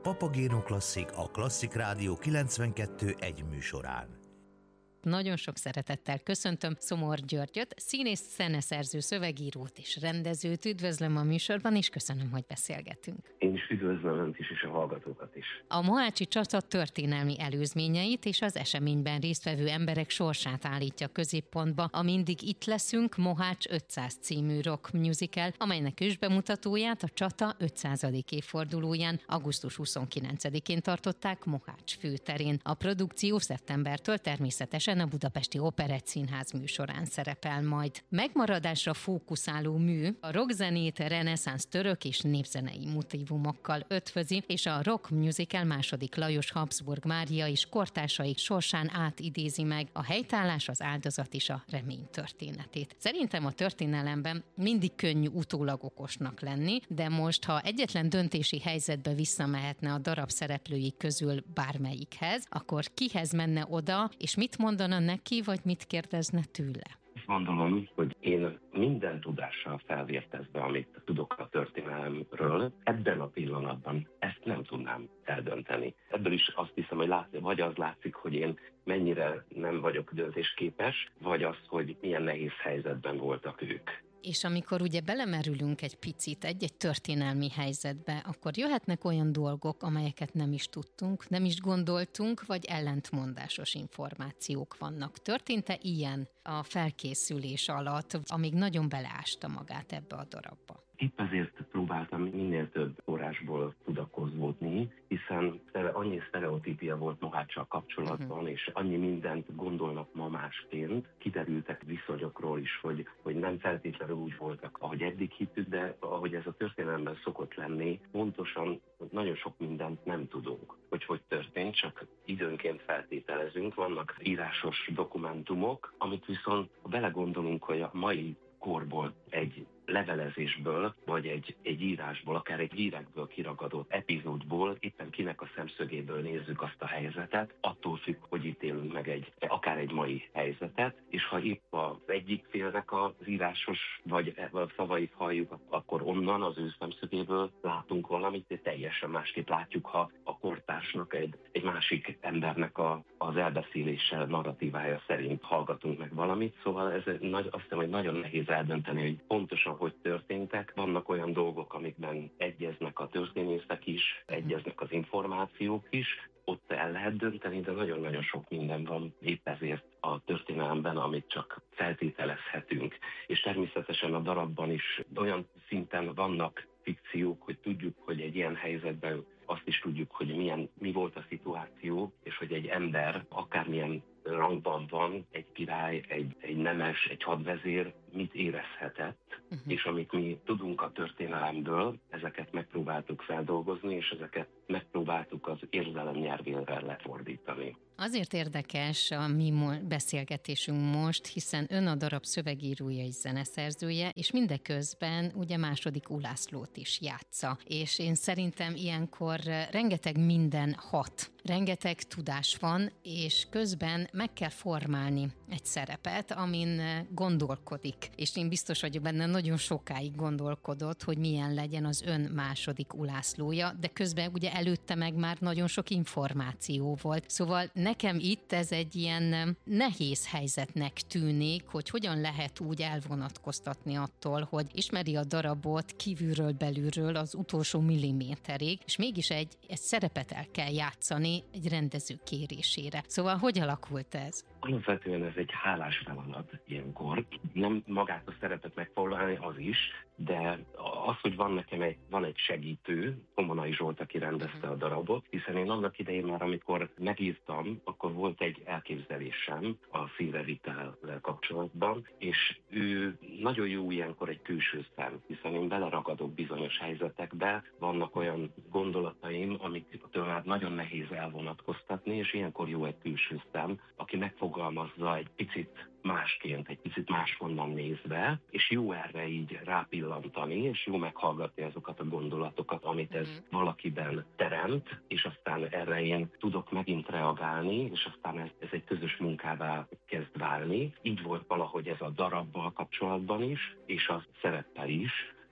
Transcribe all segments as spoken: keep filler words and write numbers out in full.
Papagéno Klasszik, a Klasszik Rádió kilencvenkettő egy műsorán. Nagyon sok szeretettel köszöntöm Szomor Györgyöt, színész, zeneszerző, szövegírót és rendezőt. Üdvözlöm a műsorban, és köszönöm, hogy beszélgetünk. Én is üdvözlöm Önt is, és a hallgatókat is. A Mohácsi csata történelmi előzményeit és az eseményben résztvevő emberek sorsát állítja középpontba a Mindig itt leszünk Mohács ötszáz című rock musical, amelynek ősbemutatóját a csata ötszázadik évfordulóján, augusztus huszonkilencedikén tartották Mohács főterén. A produkció szeptembertől természetesen a Budapesti Operett Színház műsorán szerepel majd. Megmaradásra fókuszáló mű a rockzenét reneszánsz török és népzenei motívumokkal ötvözi, és a rock musical második Lajos Habsburg Mária és kortársaik sorsán átidézi meg a helytállás, az áldozat és a remény történetét. Szerintem a történelemben mindig könnyű utólag okosnak lenni, de most, ha egyetlen döntési helyzetbe visszamehetne a darab szereplői közül bármelyikhez, akkor kihez menne oda, és mit mondana neki, vagy mit kérdezne tőle? Azt gondolom, hogy én minden tudással felvértezve, amit tudok a történelemről, ebben a pillanatban ezt nem tudnám eldönteni. Ebből is azt hiszem, hogy látszik, vagy az látszik, hogy én mennyire nem vagyok döntésképes, vagy az, hogy milyen nehéz helyzetben voltak ők. És amikor ugye belemerülünk egy picit egy-egy történelmi helyzetbe, akkor jöhetnek olyan dolgok, amelyeket nem is tudtunk, nem is gondoltunk, vagy ellentmondásos információk vannak. Történt-e ilyen a felkészülés alatt, amíg nagyon beleásta magát ebbe a darabba? Épp ezért próbáltam minél több forrásból tudakozódni, hiszen annyi sztereotípia volt Moháccsal kapcsolatban, uh-huh. és annyi mindent gondolnak ma másként. Kiderültek viszonyokról is, hogy, hogy nem feltétlenül úgy voltak, ahogy eddig hittük, de ahogy ez a történelemben szokott lenni, pontosan nagyon sok mindent nem tudunk, hogy hogy történt, csak időnként feltételezünk. Vannak írásos dokumentumok, amit viszont belegondolunk, hogy a mai korból egy levelezésből, vagy egy, egy írásból, akár egy hírekből kiragadott epizódból, éppen kinek a szemszögéből nézzük azt a helyzetet, attól függ, hogy ítélünk meg egy, akár egy mai helyzetet, és ha épp az egyik félnek az írásos, vagy a szavait halljuk, akkor onnan az ő szemszögéből látunk valamit, de teljesen másképp látjuk, ha a kortársnak egy, egy másik embernek a, az elbeszéléssel, narratívája szerint hallgatunk meg valamit, szóval ez nagy, azt hiszem, hogy nagyon nehéz eldönteni, hogy pontosan hogy történtek. Vannak olyan dolgok, amikben egyeznek a történészek is, egyeznek az információk is, ott el lehet dönteni, de nagyon-nagyon sok minden van épp ezért a történelemben, amit csak feltételezhetünk. És természetesen a darabban is olyan szinten vannak fikciók, hogy tudjuk, hogy egy ilyen helyzetben azt is tudjuk, hogy milyen, mi volt a szituáció, és hogy egy ember akármilyen rangban van, egy király, egy, egy nemes, egy hadvezér mit érezhetett, uh-huh. és amit mi tudunk a történelemből, ezeket megpróbáltuk feldolgozni, és ezeket megpróbáltuk az érzelem nyelvére lefordítani. Azért érdekes a mi beszélgetésünk most, hiszen ön a darab szövegírója és zeneszerzője, és mindeközben ugye második Ulászlót is játsza. És én szerintem ilyenkor rengeteg minden hat, rengeteg tudás van, és közben meg kell formálni egy szerepet, amin gondolkodik. És én biztos vagyok benne, nagyon sokáig gondolkodott, hogy milyen legyen az ön második Ulászlója, de közben ugye előtte meg már nagyon sok információ volt. Szóval nekem itt ez egy ilyen nehéz helyzetnek tűnik, hogy hogyan lehet úgy elvonatkoztatni attól, hogy ismeri a darabot kívülről, belülről az utolsó milliméterig, és mégis egy, egy szerepet el kell játszani egy rendező kérésére. Szóval hogy alakult ez? Alapvetően ez egy hálás feladat ilyenkor. Nem magát a szerepet megfoglalni, az is, de az, hogy van nekem egy, van egy segítő, Komonai Zsolt, aki rendezte a darabot, hiszen én annak idején már, amikor megírtam, akkor volt egy elképzelésem a színrevitellel kapcsolatban, és ő nagyon jó ilyenkor egy külső szem, hiszen én beleragadok bizonyos helyzetekbe, vannak olyan gondolataim, amiktől már nagyon nehéz elvonatkoztatni, és ilyenkor jó egy külső szem, aki megfogalmazza egy picit másként, egy picit máshonnan nézve, és jó erre így rápillantani, és jó meghallgatni azokat a gondolatokat, amit ez mm. valakiben teremt, és aztán erre én tudok megint reagálni, és aztán ez, ez egy közös munkává kezd válni. Így volt valahogy ez a darabbal kapcsolatban is, és a szereppel is,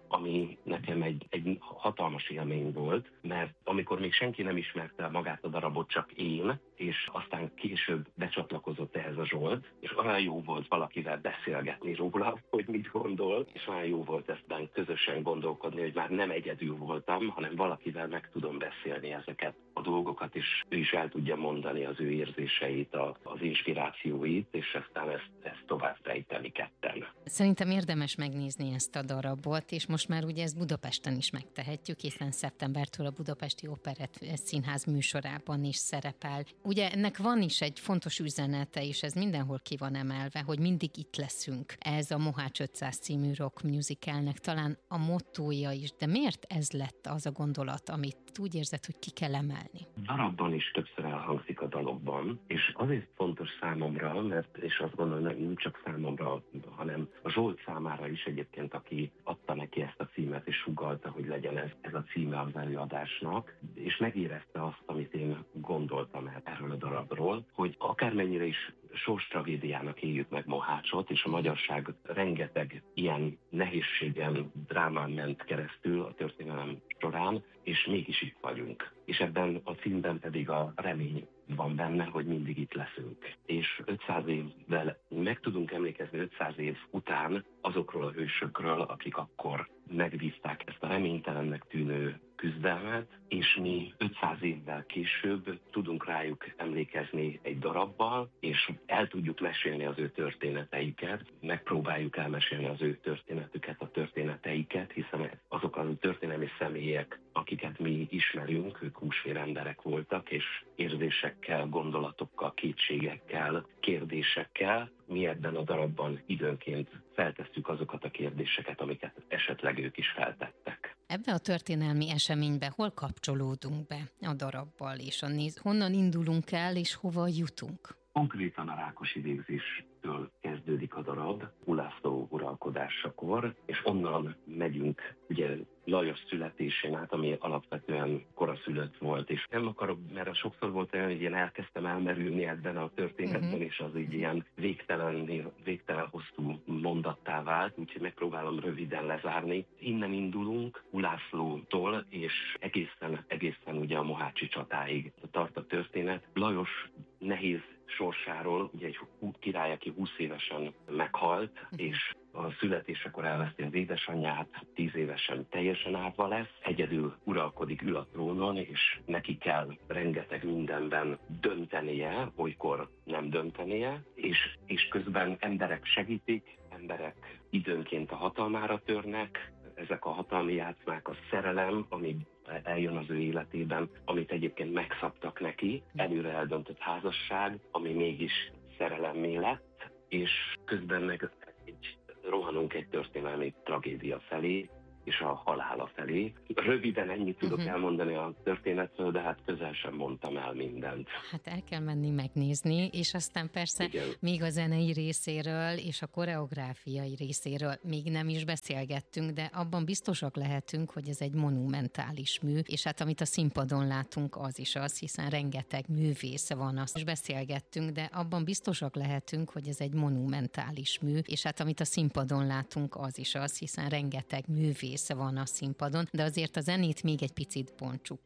ami nekem egy, egy hatalmas élmény volt, mert amikor még senki nem ismerte magát a darabot, csak én, és aztán később becsatlakozott ehhez a Zsolt, és olyan jó volt valakivel beszélgetni róla, hogy mit gondol, és olyan jó volt ezt közösen gondolkodni, hogy már nem egyedül voltam, hanem valakivel meg tudom beszélni ezeket a dolgokat, és ő is el tudja mondani az ő érzéseit, a, az inspirációit, és aztán ezt, ezt tovább fejteni ketten. Szerintem érdemes megnézni ezt a darabot, és most már ugye ezt Budapesten is megtehetjük, hiszen szeptembertől a Budapesti Operett Színház műsorában is szerepel. Ugye ennek van is egy fontos üzenete, és ez mindenhol ki van emelve, hogy mindig itt leszünk. Ez a Mohács ötszáz című rock musicalnek talán a mottója is, de miért ez lett az a gondolat, amit úgy érzed, hogy ki kell emelni? Darabban is többször elhangzik a dalokban, és azért fontos számomra, mert és azt gondolom, hogy nem csak számomra, hanem a Zsolt számára is egyébként, aki adta neki ezt a címet, és sugallta, hogy legyen ez, ez a címe az előadásnak, és megérezte azt, amit én gondoltam erről a darabról, hogy akármennyire is sorstragédiának éljük meg Mohácsot, és a magyarság rengeteg ilyen nehézségen, drámán ment keresztül a történelem során, és mégis itt vagyunk. És ebben a címben pedig a remény van benne, hogy mindig itt leszünk. És ötszáz évvel meg tudunk emlékezni ötszáz év után azokról a hősökről, akik akkor megvívták ezt a reménytelennek tűnő küzdelmet, és mi ötszáz évvel később tudunk rájuk emlékezni egy darabbal, és el tudjuk mesélni az ő történeteiket, megpróbáljuk elmesélni az ő történetüket, a történeteiket, hiszen azok az történelmi személyek, akiket mi ismerünk, ők húsvér emberek voltak, és érzésekkel, gondolatokkal, kétségekkel, kérdésekkel. Mi ebben a darabban időnként feltesszük azokat a kérdéseket, amiket esetleg ők is feltettek. Ebbe a történelmi eseménybe hol kapcsolódunk be a darabbal, és a néz, honnan indulunk el, és hova jutunk? Konkrétan a Rákosi végzéstől kezdődik a darab, Ulászló uralkodásakor, és onnan megyünk ugye Lajos születésén át, ami alapvetően koraszülött volt, és nem akarok, mert sokszor volt olyan, hogy én elkezdtem elmerülni ebben a történetben, uh-huh. és az így ilyen végtelen, végtelen hosszú mondattá vált, úgyhogy megpróbálom röviden lezárni. Innen indulunk, Ulászlótól, és egészen, egészen ugye a mohácsi csatáig tart a történet. Lajos nehéz sorsáról, ugye egy király, aki húsz évesen meghalt, és a születésekor elveszti az édesanyját, tíz évesen teljesen árva lesz, egyedül uralkodik, ül a trónon, és neki kell rengeteg mindenben döntenie, olykor nem döntenie, és, és közben emberek segítik, emberek időnként a hatalmára törnek, ezek a hatalmi játszmák, a szerelem, ami eljön az ő életében, amit egyébként megszabtak neki, előre eldöntött házasság, ami mégis szerelemmé lett, és közben meg egy, rohanunk egy történelmi tragédia felé, és a halála felé. Röviden ennyit tudok uh-huh. elmondani a történetről, de hát közel sem mondtam el mindent. Hát el kell menni megnézni, és aztán persze igen. még a zenei részéről és a koreográfiai részéről még nem is beszélgettünk, de abban biztosak lehetünk, hogy ez egy monumentális mű, és hát amit a színpadon látunk, az is az, hiszen rengeteg művész van, azt is beszélgettünk, de abban biztosak lehetünk, hogy ez egy monumentális mű, és hát amit a színpadon látunk, az is az, hiszen rengeteg művész van a színpadon, de azért a zenét még egy picit bontsuk